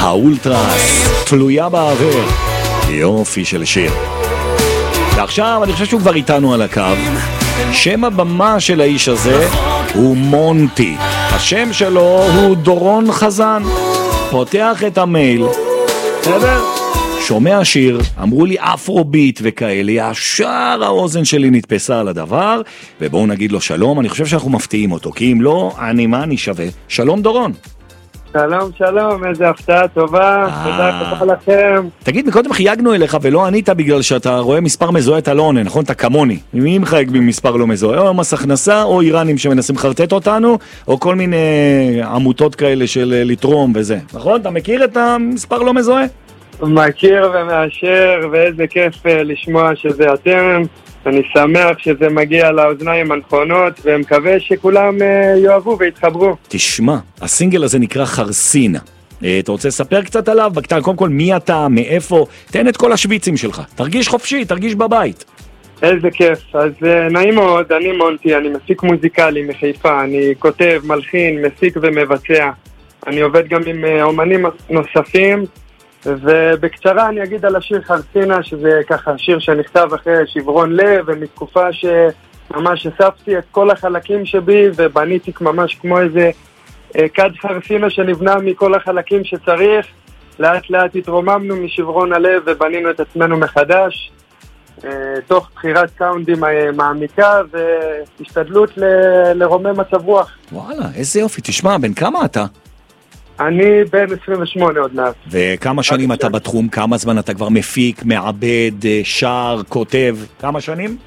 האולטרס, תלויה באוויר. יופי של שיר. ועכשיו אני חושב שהוא כבר איתנו על הקו. שם הבמה של האיש הזה הוא מונטי. השם שלו הוא דורון חזן. פותח את המייל, בסדר? שומע שיר, אמרו לי אפרוביט וכאלה, ישר האוזן שלי נתפסה על הדבר, ובואו נגיד לו שלום. אני חושב שאנחנו מפתיעים אותו, כי אם לא, מה אני שווה? שלום דורון. שלום, שלום, איזה הפתעה טובה, תודה רבה לכם. תגיד, מקודם חייגנו אליך ולא ענית בגלל שאתה רואה מספר מזוהה, אתה לא עונה, נכון? אתה כמוני. מי מחייג במספר לא מזוהה? או מס הכנסה, או איראנים שמנסים לחרטט אותנו, או כל מיני עמותות כאלה של לתרום וזה. נכון? אתה מכיר את המספר לא מזוהה? מכיר ומאשר, ואיזה כיף לשמוע שזה אתם. אני שמח שזה מגיע לאוזניים הנכונות, ומקווה שכולם יאהבו ויתחברו. תשמע, הסינגל הזה נקרא חרסינה. אתה רוצה לספר קצת עליו? בקטן, קודם כל, מי אתה, מאיפה? תן את כל השוויצים שלך. תרגיש חופשי, תרגיש בבית. איזה כיף. אז נעים מאוד, אני מונטי, אני מפיק מוזיקלי מחיפה, אני כותב, מלחין, מפיק ומבצע. אני עובד גם עם אומנים נוספים, ובקצרה אני אגיד על השיר חרסינה, שזה ככה שיר שנכתב אחרי שברון לב, ומתקופה שממש אספתי את כל החלקים שבי, ובניתי ממש כמו איזה כד חרסינה שנבנה מכל החלקים שצריך. לאט לאט התרוממנו משברון הלב ובנינו את עצמנו מחדש, תוך בחירת סאונדים מעמיקה והשתדלות לרומם מצב רוח. וואלה, איזה יופי. תשמע, בן כמה אתה? אני בן 28 עוד מעט. וכמה שנים אתה בתחום? כמה זמן אתה כבר מפיק, מעבד, שר, כותב? כמה שנים?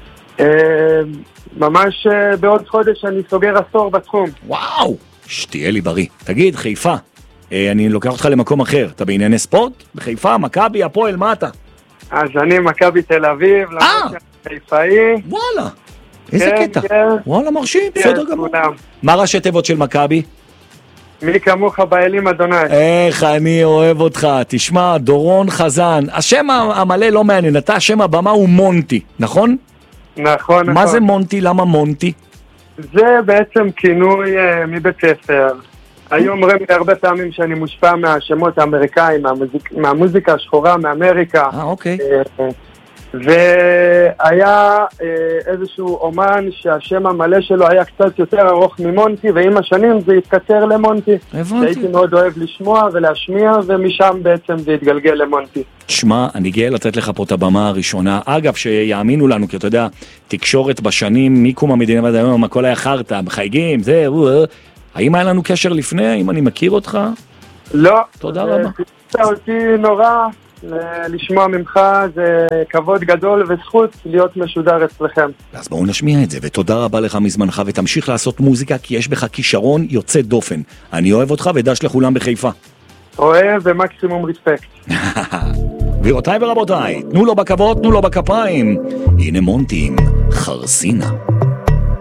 ממש בעוד חודש אני סוגר עשור בתחום. וואו, שתהיה לי בריא. תגיד, חיפה, אני לוקח אותך למקום אחר. אתה בענייני ספורט? בחיפה, מכבי, הפועל, מה אתה? אז אני מכבי תל אביב, למרות שאני חיפאי. וואלה, איזה קטע. וואלה, מרשים, בסדר גמור. מה ראשי תיבות של מכבי? מי כמוך באלים אדוני. איך אני אוהב אותך. תשמע, דורון חזן. השם המלא לא מעניין, אתה השם הבמה הוא מונטי, נכון? נכון. מה זה מונטי? למה מונטי? זה בעצם כינוי מבית ספר. היום אומרים לי הרבה פעמים שאני מושפע מהשמות האמריקאים, מהמוזיקה השחורה מאמריקה. אוקיי. והיה איזשהו אומן שהשם המלא שלו היה קצת יותר ארוך ממונטי, ועם השנים זה התקצר למונטי. הבנתי. הייתי מאוד אוהב לשמוע ולהשמיע, ומשם בעצם זה התגלגל למונטי. תשמע, אני גאה לתת לך פה את הבמה הראשונה. אגב, שיאמינו לנו, כי אתה יודע, תקשורת בשנים, מקום המדינה ועד היום, הכל היה חרטה, בחייגים, זה, האם היה לנו קשר לפני? האם אני מכיר אותך? לא. תודה רבה. תודה אותי נורא. לשמוע ממך זה כבוד גדול וזכות להיות משודר אצלכם. אז בואו נשמיע את זה, ותודה רבה לך מזמנך, ותמשיך לעשות מוזיקה, כי יש בך כישרון יוצא דופן. אני אוהב אותך ודש לכולם בחיפה. אוהב ומקסימום רספקט. גבירותיי ורבותיי, תנו לו בכבוד, תנו לו בכפיים. הנה מונטי עם חרסינה.